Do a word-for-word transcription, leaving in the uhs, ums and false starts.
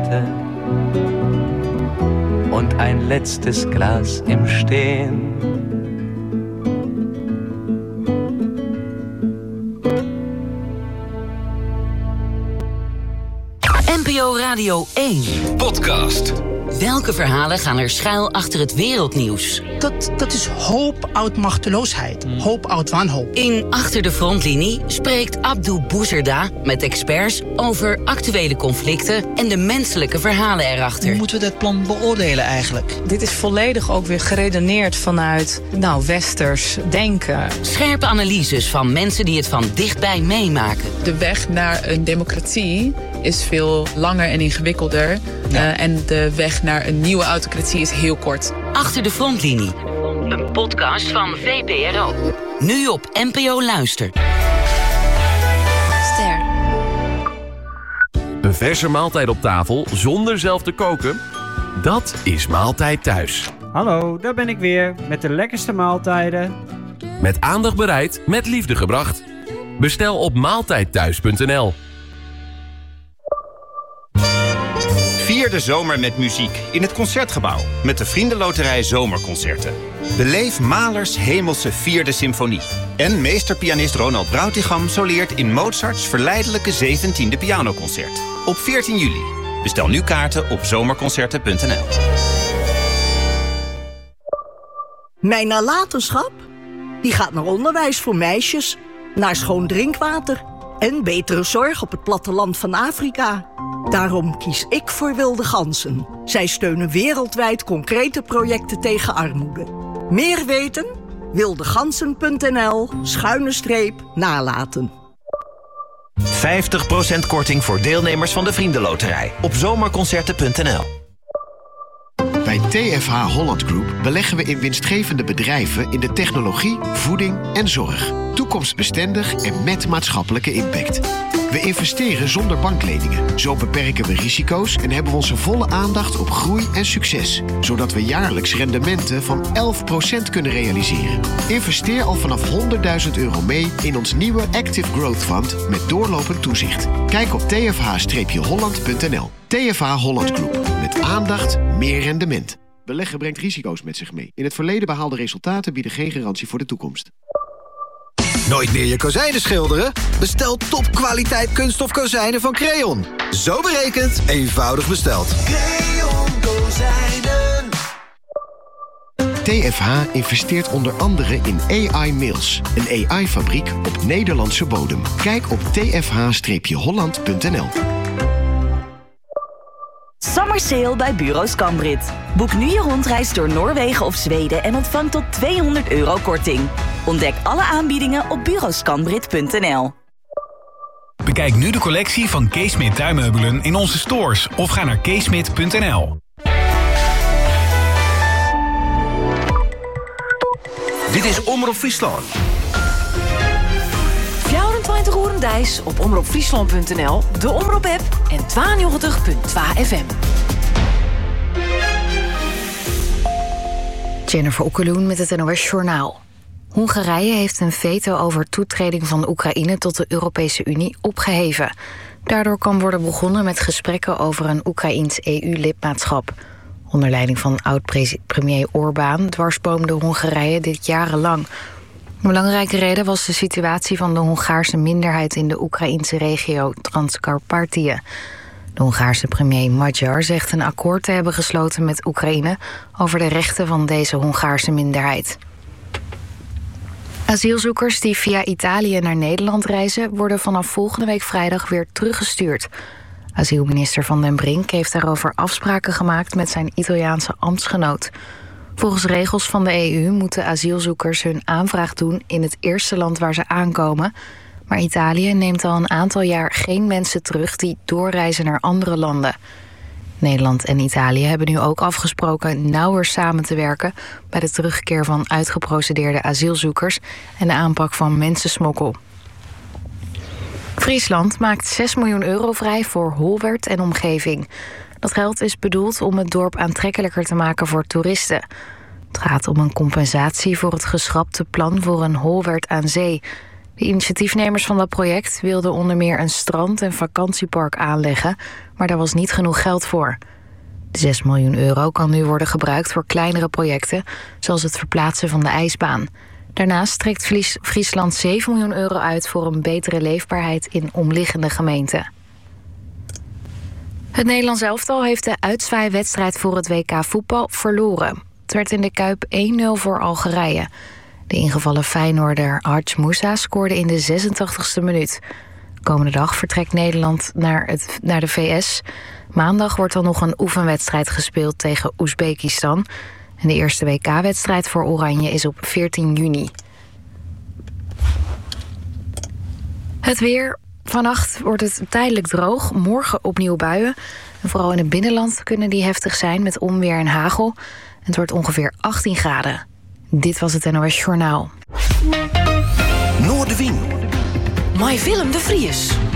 Zigarette und ein letztes Glas im Stehen. N P O Radio één. Podcast. Welke verhalen gaan er schuil achter het wereldnieuws? Dat, dat is hoop uit machteloosheid. Mm. Hoop uit wanhoop. In Achter de Frontlinie spreekt Abdou Bouzerda met experts over actuele conflicten en de menselijke verhalen erachter. Hoe moeten we dat plan beoordelen eigenlijk? Dit is volledig ook weer geredeneerd vanuit nou, westers denken. Scherpe analyses van mensen die het van dichtbij meemaken. De weg naar een democratie is veel langer en ingewikkelder. Ja. Uh, en de weg naar een nieuwe autocratie is heel kort. Achter de Frontlinie. Een podcast van V P R O. Nu op N P O Luister. Ster. Een verse maaltijd op tafel zonder zelf te koken? Dat is Maaltijd Thuis. Hallo, daar ben ik weer met de lekkerste maaltijden. Met aandacht bereid, met liefde gebracht. Bestel op maaltijdthuis punt n l. Vier de zomer met muziek in het Concertgebouw met de Vriendenloterij Zomerconcerten. Beleef Mahlers Hemelse Vierde Symfonie. En meesterpianist Ronald Brautigam soleert in Mozarts verleidelijke zeventiende pianoconcert. Op veertien juli. Bestel nu kaarten op zomerconcerten punt n l. Mijn nalatenschap? Die gaat naar onderwijs voor meisjes, naar schoon drinkwater en betere zorg op het platteland van Afrika. Daarom kies ik voor Wilde Ganzen. Zij steunen wereldwijd concrete projecten tegen armoede. Meer weten? wildegansen punt n l schuine streep nalaten. vijftig procent korting voor deelnemers van de Vriendenloterij op zomerconcerten punt n l. Bij T F H Holland Group beleggen we in winstgevende bedrijven in de technologie, voeding en zorg. Toekomstbestendig en met maatschappelijke impact. We investeren zonder bankleningen. Zo beperken we risico's en hebben we onze volle aandacht op groei en succes. Zodat we jaarlijks rendementen van elf procent kunnen realiseren. Investeer al vanaf honderdduizend euro mee in ons nieuwe Active Growth Fund met doorlopend toezicht. Kijk op t f h holland punt n l. T F H Holland Group. Met aandacht, meer rendement. Beleggen brengt risico's met zich mee. In het verleden behaalde resultaten bieden geen garantie voor de toekomst. Nooit meer je kozijnen schilderen? Bestel topkwaliteit kunststof kozijnen van Creon. Zo berekend, eenvoudig besteld. Creon kozijnen. T F H investeert onder andere in A I Mills, een A I-fabriek op Nederlandse bodem. Kijk op t f h holland punt n l. Summer Sale bij Bureau Scambrit. Boek nu je rondreis door Noorwegen of Zweden en ontvang tot tweehonderd euro korting. Ontdek alle aanbiedingen op bureau scambrit punt n l. Bekijk nu de collectie van Keesmit tuinmeubelen in onze stores of ga naar keesmit punt n l. Dit is Omroep Friesland. vierentwintig uur een dijs op omroep friesland punt n l, de Omroep-app en tweeënnegentig komma twee F M. Jennifer Okkeloen met het N O S Journaal. Hongarije heeft een veto over toetreding van Oekraïne tot de Europese Unie opgeheven. Daardoor kan worden begonnen met gesprekken over een Oekraïns E U-lidmaatschap. Onder leiding van oud-premier Orbán dwarsboomde Hongarije dit jarenlang. Een belangrijke reden was de situatie van de Hongaarse minderheid in de Oekraïnse regio Transcarpathië. De Hongaarse premier Magyar zegt een akkoord te hebben gesloten met Oekraïne over de rechten van deze Hongaarse minderheid. Asielzoekers die via Italië naar Nederland reizen worden vanaf volgende week vrijdag weer teruggestuurd. Asielminister Van den Brink heeft daarover afspraken gemaakt met zijn Italiaanse ambtsgenoot. Volgens regels van de E U moeten asielzoekers hun aanvraag doen in het eerste land waar ze aankomen. Maar Italië neemt al een aantal jaar geen mensen terug die doorreizen naar andere landen. Nederland en Italië hebben nu ook afgesproken nauwer samen te werken bij de terugkeer van uitgeprocedeerde asielzoekers en de aanpak van mensensmokkel. Friesland maakt zes miljoen euro vrij voor Holwerd en omgeving. Dat geld is bedoeld om het dorp aantrekkelijker te maken voor toeristen. Het gaat om een compensatie voor het geschrapte plan voor een Holwerd aan zee. De initiatiefnemers van dat project wilden onder meer een strand- en vakantiepark aanleggen, maar daar was niet genoeg geld voor. De zes miljoen euro kan nu worden gebruikt voor kleinere projecten, zoals het verplaatsen van de ijsbaan. Daarnaast trekt Fries- Friesland zeven miljoen euro uit voor een betere leefbaarheid in omliggende gemeenten. Het Nederlands elftal heeft de uitzwaaiwedstrijd voor het W K voetbal verloren. Het werd in de Kuip één nul voor Algerije. De ingevallen Feyenoorder Hadj Moussa scoorde in de zesentachtigste minuut. Komende dag vertrekt Nederland naar, het, naar de V S. Maandag wordt dan nog een oefenwedstrijd gespeeld tegen Oezbekistan. En de eerste W K-wedstrijd voor Oranje is op veertien juni. Het weer. Vannacht wordt het tijdelijk droog. Morgen opnieuw buien. En vooral in het binnenland kunnen die heftig zijn met onweer en hagel. En het wordt ongeveer achttien graden. Dit was het N O S Journaal. Noordewien. My Willem de Vries.